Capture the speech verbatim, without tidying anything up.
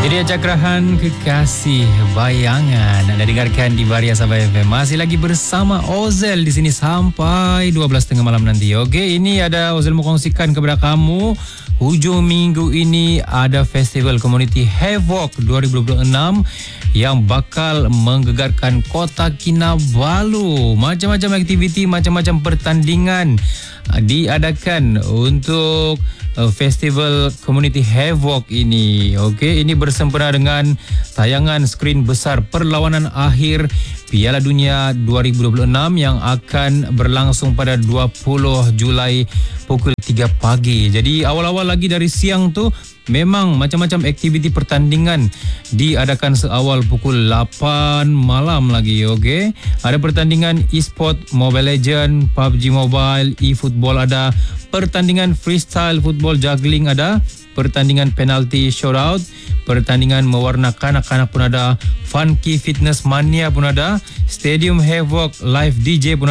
Jadi Cakrahan Kekasih Bayangan Anda dengarkan di Varia Sabah F M. Masih lagi bersama Ozel di sini sampai dua belas tiga puluh malam nanti. Okey, ini ada Ozel mau kongsikan kepada kamu. Hujung minggu ini ada Festival Community Havoc dua ribu dua puluh enam yang bakal menggegarkan Kota Kinabalu. Macam-macam aktiviti, macam-macam pertandingan diadakan untuk Festival Community Havoc ini. Okey, ini bersempena dengan tayangan skrin besar perlawanan akhir Piala Dunia dua ribu dua puluh enam yang akan berlangsung pada dua puluh Julai pukul tiga pagi. Jadi awal-awal lagi dari siang tu memang macam-macam aktiviti pertandingan diadakan seawal pukul lapan malam lagi. Okey, ada pertandingan e-sport Mobile Legend, P U B G Mobile, e-football ada, pertandingan freestyle football juggling ada, pertandingan penalti shootout, pertandingan mewarna kanak-kanak pun ada, funky fitness mania pun ada, stadium havoc live D J pun